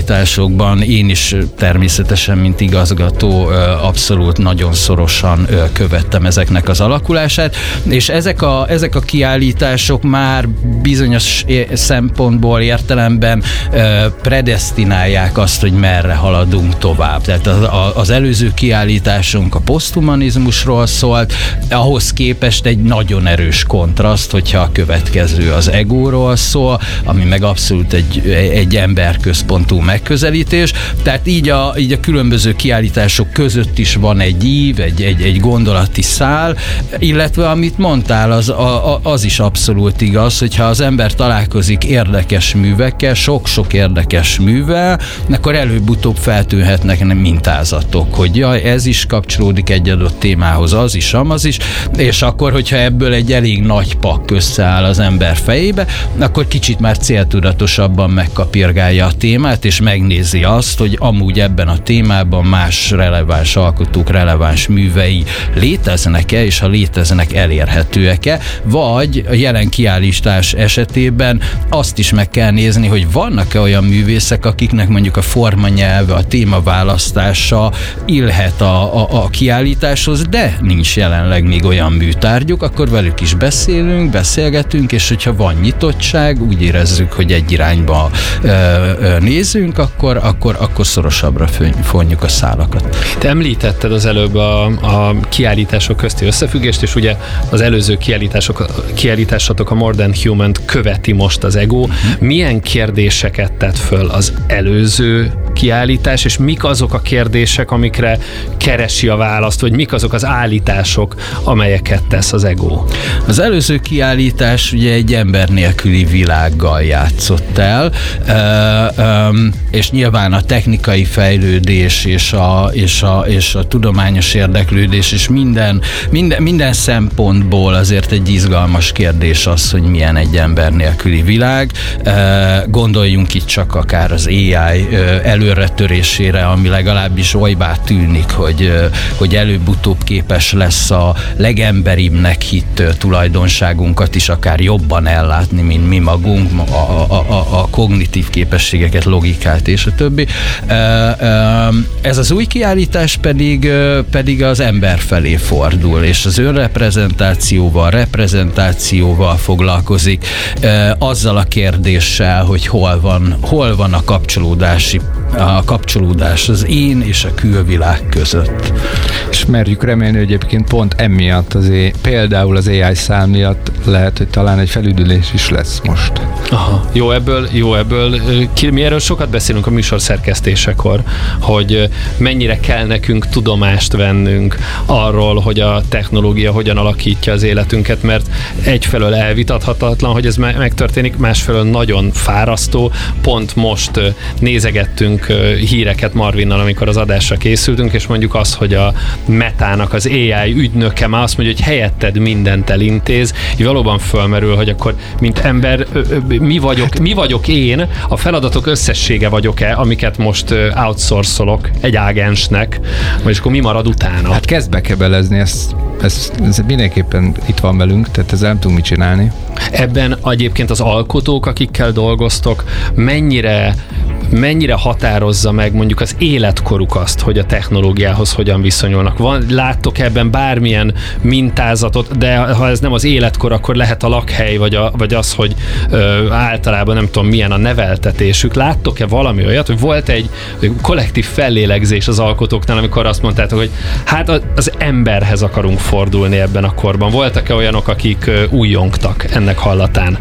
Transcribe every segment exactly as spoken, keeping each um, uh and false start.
kiállításokban én is természetesen, mint igazgató, abszolút nagyon szorosan követtem ezeknek az alakulását, és ezek a, ezek a kiállítások már bizonyos szempontból, értelemben predesztinálják azt, hogy merre haladunk tovább. Tehát az, az előző kiállításunk a poszthumanizmusról szólt, ahhoz képest egy nagyon erős kontraszt, hogyha a következő az egóról szól, ami meg abszolút egy, egy emberközpontú megközelítés. Tehát így a, így a különböző kiállítások között is van egy ív, egy, egy, egy gondolati szál, illetve amit mondtál, az, a, az is abszolút igaz, hogyha az ember találkozik érdekes művekkel, sok-sok érdekes művel, akkor előbb-utóbb feltűnhetnek mintázatok, hogy jaj, ez is kapcsolódik egy adott témához, az is, amaz is, és akkor, hogyha ebből egy elég nagy pakk összeáll az ember fejébe, akkor kicsit már céltudatosabban megkapirgálja a témát, és megnézi azt, hogy amúgy ebben a témában más releváns alkotók, releváns művei léteznek-e, és ha léteznek, elérhetőek-e, vagy a jelen kiállítás esetében azt is meg kell nézni, hogy vannak-e olyan művészek, akiknek mondjuk a formanyelve, a témaválasztása illhet a, a, a kiállításhoz, de nincs jelenleg még olyan műtárgyuk, akkor velük is beszélünk, beszélgetünk, és hogyha van nyitottság, úgy érezzük, hogy egy irányba ö, ö, nézünk, akkor, akkor, akkor szorosabbra fonjuk a szálakat. Te említetted az előbb a, a kiállítások közti összefüggést, és ugye az előző kiállítások, kiállításatok, a More Than Human-t követi most az ego. Milyen kérdéseket tett föl az előző kiállítás, és mik azok a kérdések, amikre keresi a választ, vagy mik azok az állítások, amelyeket tesz az ego? Az előző kiállítás ugye egy ember nélküli világgal játszott el, és nyilván a technikai fejlődés és a, és a, és a tudományos érdeklődés, és minden, minden, minden szempontból azért egy izgalmas kérdés az, hogy milyen egy ember nélküli világ. Gondoljunk itt csak akár az á i előretörésére, ami legalábbis olybá tűnik, hogy, hogy előbb-utóbb képes lesz a legemberibbnek hitt tulajdonságunkat is akár jobban ellátni, mint mi magunk, a, a, a, a kognitív képességeket, logikát és a többi. Ez az új kiállítás pedig, pedig az ember felé fordul, és az önreprezentációval, reprezentációval foglalkozik, azzal a kérdéssel, hogy hol van, hol van a kapcsolódási a kapcsolódás az én és a külvilág között. És merjük remélni, hogy egyébként pont emiatt az é, például az á i szál miatt lehet, hogy talán egy felüdülés is lesz most. Aha. Jó ebből, jó ebből. Mi erről sokat beszélünk a műsor szerkesztésekor, hogy mennyire kell nekünk tudomást vennünk arról, hogy a technológia hogyan alakítja az életünket, mert egyfelől elvitathatatlan, hogy ez megtörténik, másfelől nagyon fárasztó. Pont most nézegettünk híreket Marvinnal, amikor az adásra készültünk, és mondjuk az, hogy a Metának az á i ügynöke már azt mondja, hogy helyetted mindent elintéz, így valóban fölmerül, hogy akkor mint ember mi vagyok, mi vagyok én, a feladatok összessége vagyok-e, amiket most outsourcolok egy ágensnek, vagy akkor mi marad utána? Hát kezd bekebelezni, ez, ez, ez mindenképpen itt van velünk, tehát ezzel nem tudunk mit csinálni. Ebben egyébként az alkotók, akikkel dolgoztok, mennyire mennyire határozza meg mondjuk az életkoruk azt, hogy a technológiához hogyan viszonyulnak? Van, láttok ebben bármilyen mintázatot, de ha ez nem az életkor, akkor lehet a lakhely, vagy, a, vagy az, hogy ö, általában nem tudom milyen a neveltetésük. Láttok-e valami olyat, hogy volt egy kollektív fellélegzés az alkotóknál, amikor azt mondtátok, hogy hát az emberhez akarunk fordulni ebben a korban. Voltak-e olyanok, akik ö, újjongtak ennek hallatán?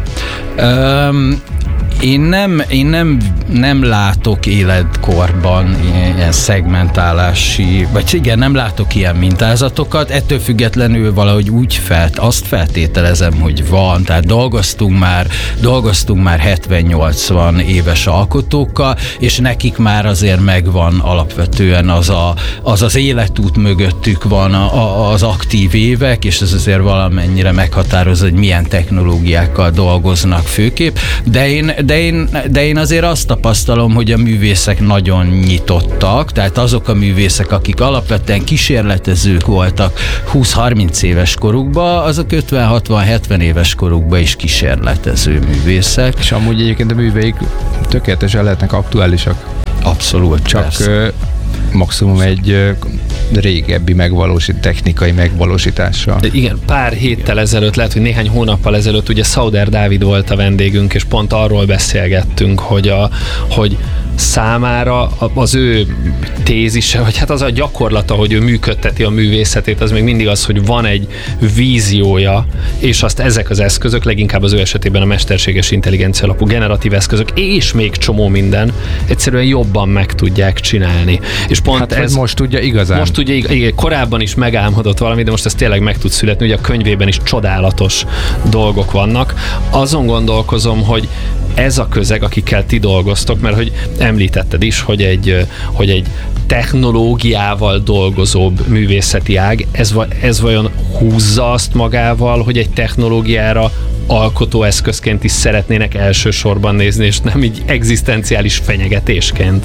Um... Én nem, én nem, nem látok életkorban ilyen szegmentálási, vagy igen, nem látok ilyen mintázatokat, ettől függetlenül valahogy úgy felt, azt feltételezem, hogy van, tehát dolgoztunk már, dolgoztunk már hetven-nyolcvan éves alkotókkal, és nekik már azért megvan alapvetően az a, az, az életút mögöttük van, a, a, az aktív évek, és ez azért valamennyire meghatározza, hogy milyen technológiákkal dolgoznak főképp, de én De én, de én azért azt tapasztalom, hogy a művészek nagyon nyitottak, tehát azok a művészek, akik alapvetően kísérletezők voltak húsz-harminc éves korukban, azok ötven-hatvan-hetven éves korukban is kísérletező művészek. És amúgy egyébként a műveik tökéletesen lehetnek aktuálisak. Abszolút, csak persze. maximum egy régebbi megvalósít, technikai megvalósítással. De igen, pár héttel ezelőtt, lehet, hogy néhány hónappal ezelőtt ugye Szauder Dávid volt a vendégünk, és pont arról beszélgettünk, hogy, a, hogy számára az ő tézise, vagy hát az a gyakorlata, hogy ő működteti a művészetét, az még mindig az, hogy van egy víziója, és azt ezek az eszközök, leginkább az ő esetében a mesterséges intelligencia alapú generatív eszközök, és még csomó minden, egyszerűen jobban meg tudják csinálni. És pont hát, ez most tudja igazán. Most ugye igen, korábban is megálmodott valami, de most ez tényleg meg tud születni, ugye a könyvében is csodálatos dolgok vannak. Azon gondolkozom, hogy ez a közeg, akikkel ti dolgoztok, mert hogy említetted is, hogy egy, hogy egy technológiával dolgozóbb művészeti ág, ez, ez vajon húzza azt magával, hogy egy technológiára alkotóeszközként is szeretnének elsősorban nézni, és nem így egzisztenciális fenyegetésként?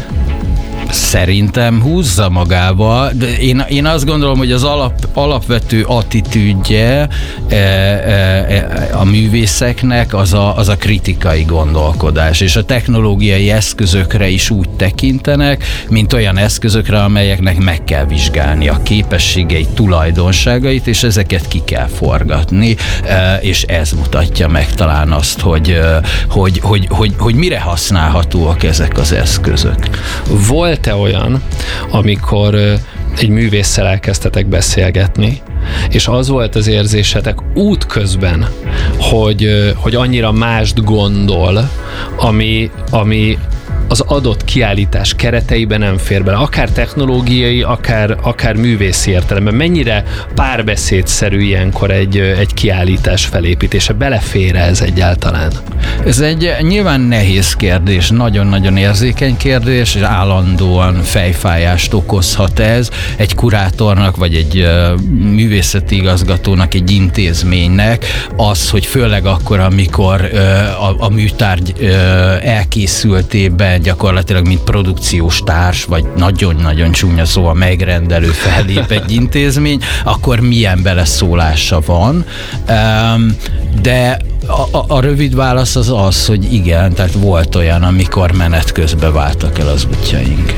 Szerintem húzza magába, de én, én azt gondolom, hogy az alap, alapvető attitűdje e, e, a művészeknek az a, az a kritikai gondolkodás, és a technológiai eszközökre is úgy tekintenek, mint olyan eszközökre, amelyeknek meg kell vizsgálni a képességeit, tulajdonságait, és ezeket ki kell forgatni, e, és ez mutatja meg talán azt, hogy, hogy, hogy, hogy, hogy mire használhatóak ezek az eszközök. Volt-e olyan, amikor egy művésszel elkezdtetek beszélgetni, és az volt az érzésetek útközben, hogy, hogy annyira mást gondol, ami, ami az adott kiállítás kereteiben nem fér bele, akár technológiai, akár, akár művészi értelemben. Mennyire párbeszédszerű ilyenkor egy, egy kiállítás felépítése? Belefér ez egyáltalán? Ez egy nyilván nehéz kérdés, nagyon-nagyon érzékeny kérdés, és állandóan fejfájást okozhat ez egy kurátornak, vagy egy uh, művészeti igazgatónak, egy intézménynek, az, hogy főleg akkor, amikor uh, a, a műtárgy uh, elkészültében gyakorlatilag, mint produkciós társ, vagy nagyon-nagyon csúnya szó, a megrendelő fellép egy intézmény, akkor milyen beleszólása van. Um, de a, a, a rövid válasz az az, hogy igen, tehát volt olyan, amikor menet közben váltak el az útjaink.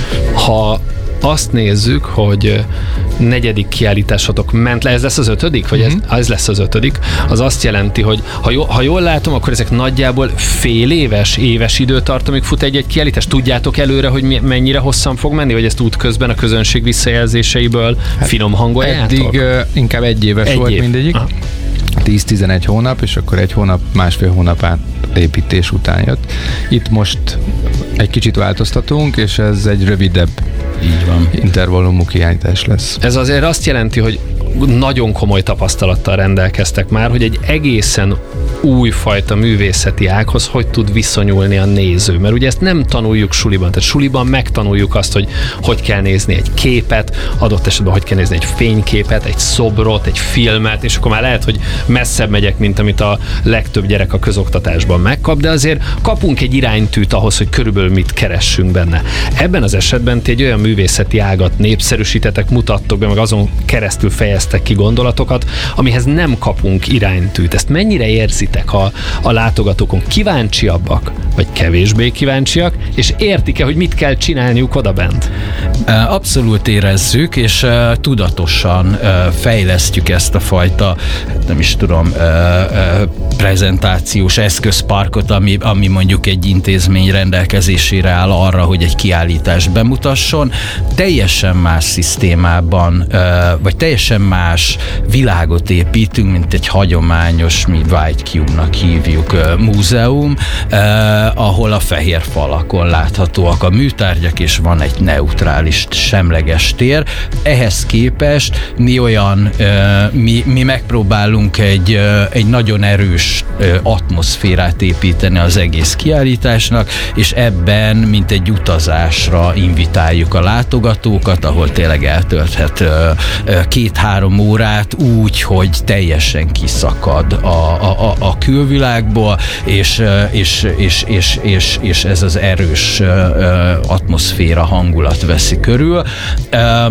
Ha azt nézzük, hogy negyedik kiállításotok ment le, ez lesz az ötödik? Vagy uh-huh. ez, ez lesz az ötödik? Az azt jelenti, hogy ha, jó, ha jól látom, akkor ezek nagyjából fél éves, éves időtartamig fut egy-egy kiállítás. Tudjátok előre, hogy mi, mennyire hosszan fog menni, vagy ezt útközben a közönség visszajelzéseiből hát finom hangoljátok? Eddig uh, inkább egy éves egy volt év. mindegyik. Aha. tíz-tizenegy hónap, és akkor egy hónap, másfél hónap át építés után jött. Itt most egy kicsit változtatunk, és ez egy rövidebb Így van. intervallumú kiállítás lesz. Ez azért azt jelenti, hogy nagyon komoly tapasztalattal rendelkeztek már, hogy egy egészen újfajta művészeti ághoz hogy tud viszonyulni a néző. Mert ugye ezt nem tanuljuk suliban. Tehát suliban megtanuljuk azt, hogy hogy kell nézni egy képet, adott esetben hogy kell nézni egy fényképet, egy szobrot, egy filmet, és akkor már lehet, hogy messzebb megyek, mint amit a legtöbb gyerek a közoktatásban megkap, de azért kapunk egy iránytűt ahhoz, hogy körülbelül mit keressünk benne. Ebben az esetben ti egy olyan művészeti ágat népszerűsítetek, mutattok be, meg azon keresztül fejeztek ki gondolatokat, amihez nem kapunk iránytűt. Ezt mennyire érzitek a, a látogatókon? Kíváncsiabbak, vagy kevésbé kíváncsiak, és értik-e, hogy mit kell csinálniuk odabent? Abszolút érezzük, és uh, tudatosan uh, fejlesztjük ezt a fajta, nem is tudom, uh, uh, prezentációs eszközparkot, ami, ami mondjuk egy intézmény rendelkezésére áll arra, hogy egy kiállítást bemutasson. Teljesen más szisztémában, uh, vagy teljesen más világot építünk, mint egy hagyományos, mi White Cube-nak hívjuk, uh, múzeum, uh, ahol a fehér falakon láthatóak a műtárgyak, és van egy neutrális, semleges tér. Ehhez képest mi olyan, uh, mi, mi megpróbálunk egy, uh, egy nagyon erős uh, atmoszférát építeni az egész kiállításnak, és ebben, mint egy utazásra invitáljuk a látogatókat, ahol tényleg eltölthet uh, uh, két-három órát úgy, hogy teljesen kiszakad a, a, a, a külvilágból, és, uh, és, és, és, és, és ez az erős uh, atmoszféra hangulat veszi körül. Um,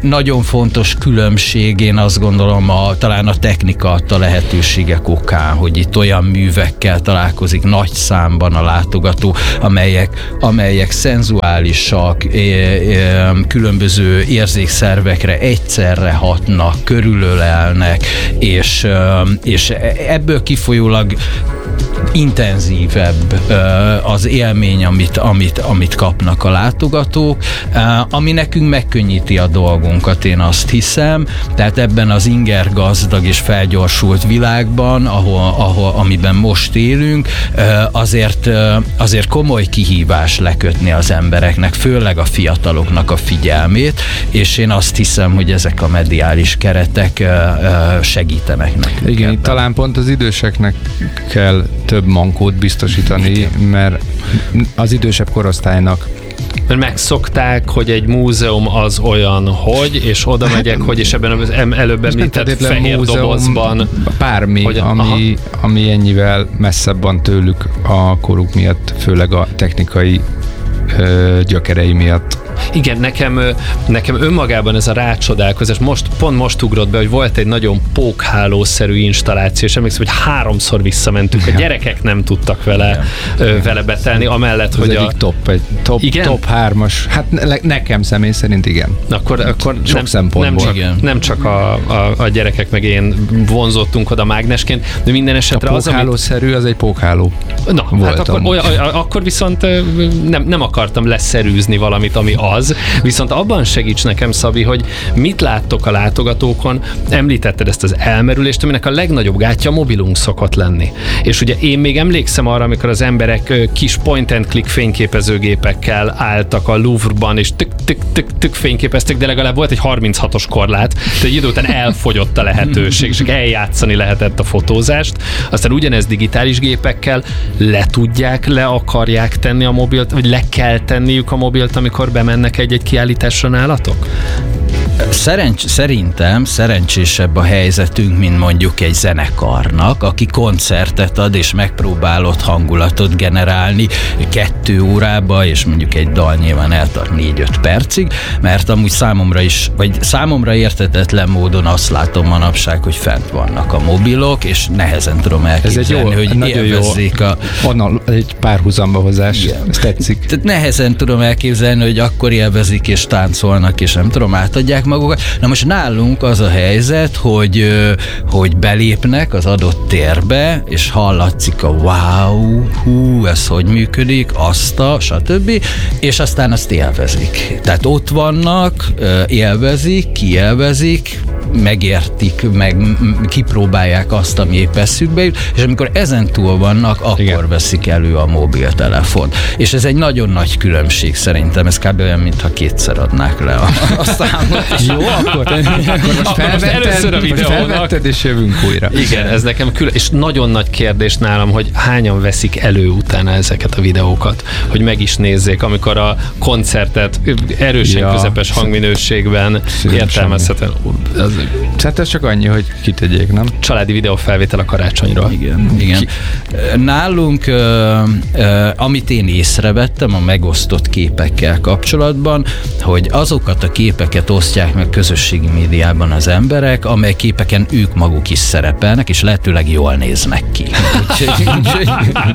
nagyon fontos különbség, én azt gondolom, a, talán a technika adta lehetőségek okán, hogy itt olyan művekkel találkozik nagy számban a látogató, amelyek, amelyek szenzuálisak, különböző érzékszervekre egyszerre hatnak, körülölelnek, és, és ebből kifolyólag intenzívebb az élmény, amit, amit, amit kapnak a látogatók, ami nekünk megkönnyíti a dolgunkat, én azt hiszem. Tehát ebben az inger gazdag és felgyorsult világban, ahol, ahol, amiben most élünk, azért, azért komoly kihívás lekötni az embereknek, főleg a fiataloknak a figyelmét, és én azt hiszem, hogy ezek a mediális keretek segítenek nekünk. Igen, itt talán pont az időseknek kell több mankót biztosítani, igen, mert az idősebb korosztálynak mert megszokták, hogy egy múzeum az olyan, hogy, és oda megyek, hogy, és ebben az előbb említett fehér múzeum, dobozban. Bármi, hogy, ami, ami ennyivel messzebb van tőlük a koruk miatt, főleg a technikai ö, gyökerei miatt. Igen, nekem, nekem önmagában ez a rácsodálkozás, most, pont most ugrott be, hogy volt egy nagyon pókhálószerű installáció, és emlékszem, hogy háromszor visszamentünk, a gyerekek nem tudtak vele, ö, vele betelni, amellett, ez hogy a... top, egy top, top hármas, hát ne, nekem személy szerint igen. Akkor, akkor sok nem, szempontból. Nem csak, nem csak a, a, a gyerekek meg én vonzottunk oda mágnesként, de minden esetre a az, amit... pókhálószerű, az egy pókháló. Na, volt hát akkor, olyan, akkor viszont nem, nem akartam leszerűzni valamit, ami az, viszont abban segíts nekem, Szabi, hogy mit láttok a látogatókon, említetted ezt az elmerülést, aminek a legnagyobb gátja a mobilunk szokott lenni. És ugye én még emlékszem arra, amikor az emberek kis point and click fényképezőgépekkel álltak a Louvre-ban, és tük-tük-tük fényképeztek, de legalább volt egy harminchatos korlát, tehát egy idő után elfogyott a lehetőség, és eljátszani lehetett a fotózást. Aztán ugyanez digitális gépekkel le tudják, le akarják tenni a mobilt, vagy le kell tenniük a mobilt, amikor bemennek egy-egy kiállításra nálatok? Szerencs, szerintem szerencsésebb a helyzetünk, mint mondjuk egy zenekarnak, aki koncertet ad, és megpróbál ott hangulatot generálni kettő órába, és mondjuk egy dal nyilván eltart négy-öt percig, mert amúgy számomra is, vagy számomra érthetetlen módon azt látom manapság, hogy fent vannak a mobilok, és nehezen tudom elképzelni, hogy élvezzék a... Onnan egy párhuzamba hozás, ez tetszik. Tehát nehezen tudom elképzelni, hogy akkor élvezik és táncolnak, és nem tudom, átadják magukat. Na most nálunk az a helyzet, hogy, hogy belépnek az adott térbe, és hallatszik a wow, hú, ez hogy működik, azt a, stb. És aztán azt élvezik. Tehát ott vannak, élvezik, kiélvezik, megértik, meg kipróbálják azt, ami épp eszükbe jut, és amikor ezen túl vannak, akkor igen, veszik elő a mobiltelefont. És ez egy nagyon nagy különbség szerintem, ez kb. Olyan, mintha kétszer adnák le a, a számot. Jó, akkor, akkor most felvetted, most felvetted, és jövünk újra. Igen, ez nekem külön, és nagyon nagy kérdés nálam, hogy hányan veszik elő utána ezeket a videókat, hogy meg is nézzék, amikor a koncertet erősen ja, közepes hangminőségben értelmezhetően. Hát ez csak annyi, hogy kitegyék, nem? Családi videófelvétel a karácsonyról. Igen, igen. Ki... Nálunk, uh, uh, amit én észrevettem a megosztott képekkel kapcsolatban, hogy azokat a képeket osztják meg közösségi médiában az emberek, amely képeken ők maguk is szerepelnek, és lehetőleg jól néznek ki. Úgyhogy, úgyhogy,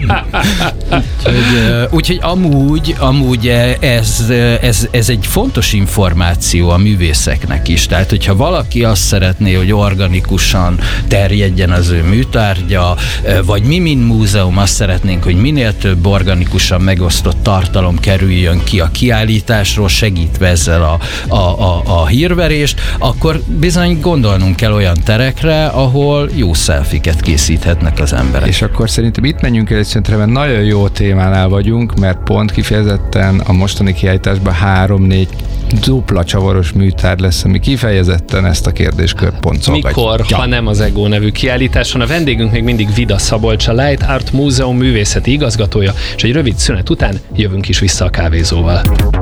úgyhogy, úgyhogy amúgy, amúgy ez, ez, ez egy fontos információ a művészeknek is. Tehát, hogyha valaki azt szeretné, hogy organikusan terjedjen az ő műtárgya, vagy mi, mint múzeum azt szeretnénk, hogy minél több organikusan megosztott tartalom kerüljön ki a kiállításról, segítve ezzel a, a, a, a hírverést, akkor bizony gondolnunk kell olyan terekre, ahol jó szelfiket készíthetnek az emberek. És akkor szerintem itt menjünk el, és szerintem nagyon jó témánál vagyunk, mert pont kifejezetten a mostani kiállításban három-négy dupla csavaros műtár lesz, ami kifejezetten ezt a kérdéskört pontszolgatja. Mikor, ja. ha nem az EGO nevű kiállításon. A vendégünk még mindig Vida Szabolcs, a Light Art Múzeum művészeti igazgatója, és egy rövid szünet után jövünk is vissza a kávézóval.